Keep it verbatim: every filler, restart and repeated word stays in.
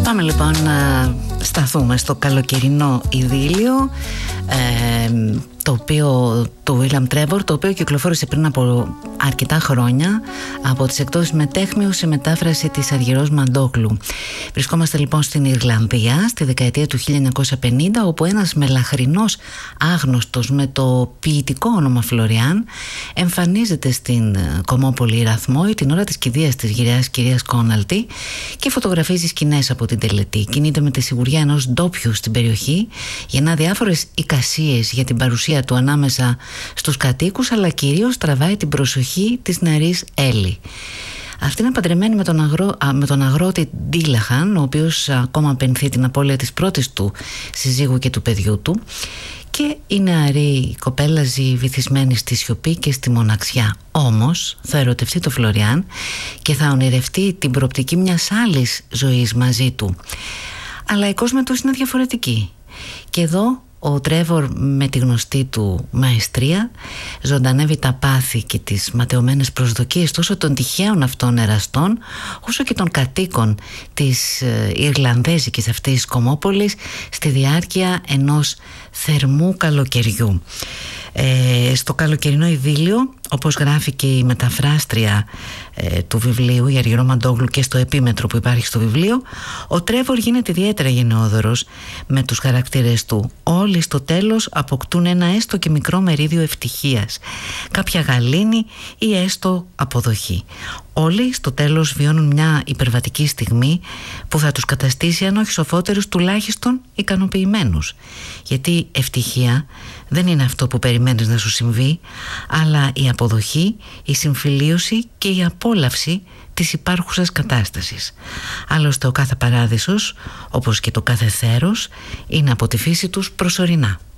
Πάμε λοιπόν να σταθούμε στο καλοκαιρινό ειδήλιο, ε, το οποίο, το William Trevor, το οποίο κυκλοφόρησε πριν από αρκετά χρόνια από τις εκδόσεις Μετέχμιου σε μετάφραση της Αργυρός Μαντόκλου. Βρισκόμαστε λοιπόν στην Ιρλανδία στη δεκαετία του χίλια εννιακόσια πενήντα, όπου ένας μελαχρινός άγνωστος με το ποιητικό όνομα Φλωριάν εμφανίζεται στην κομμόπολη Ραθμόη την ώρα της κηδείας της γυραιάς κυρίας Κόναλτη και φωτογραφίζει σκηνές από την τελετή. Κινείται με τη σιγουριά ενός ντόπιου στην περιοχή, γεννά διάφορες εικασίες για την παρουσία του ανάμεσα στους κατοίκους, αλλά κυρίως τραβάει την προσοχή της νεαρής Έλλη. Αυτή είναι παντρεμένη με τον, αγρό, με τον αγρότη Ντίλαχαν, ο οποίος ακόμα πενθεί την απώλεια της πρώτης του συζύγου και του παιδιού του, και η νεαρή κοπέλα ζει βυθισμένη στη σιωπή και στη μοναξιά. Όμως θα ερωτευτεί το Φλωριάν και θα ονειρευτεί την προοπτική μιας άλλης ζωής μαζί του. Αλλά η κόσμη τους είναι διαφορετική. Και εδώ ο Τρέβορ με τη γνωστή του μαεστρία ζωντανεύει τα πάθη και τις ματαιωμένες προσδοκίες τόσο των τυχαίων αυτών εραστών όσο και των κατοίκων της Ιρλανδέζικης αυτής κομμόπολης στη διάρκεια ενός θερμού καλοκαιριού. Ε, στο καλοκαιρινό ειδήλιο, όπως γράφει και η μεταφράστρια ε, του βιβλίου, η Αργυρό Μαντόγλου, και στο επίμετρο που υπάρχει στο βιβλίο, ο Τρέβορ γίνεται ιδιαίτερα γενναιόδωρος με τους χαρακτήρες του. Όλοι στο τέλος αποκτούν ένα έστω και μικρό μερίδιο ευτυχίας, κάποια γαλήνη ή έστω αποδοχή. Όλοι στο τέλος βιώνουν μια υπερβατική στιγμή που θα τους καταστήσει, αν όχι σοφότερους, τουλάχιστον ικανοποιημένους. Γιατί ευτυχία δεν είναι αυτό που περιμένεις να σου συμβεί, αλλά η αποδοχή, η συμφιλίωση και η απόλαυση της υπάρχουσας κατάστασης. Άλλωστε ο κάθε παράδεισος, όπως και το κάθε θέρος, είναι από τη φύση τους προσωρινά.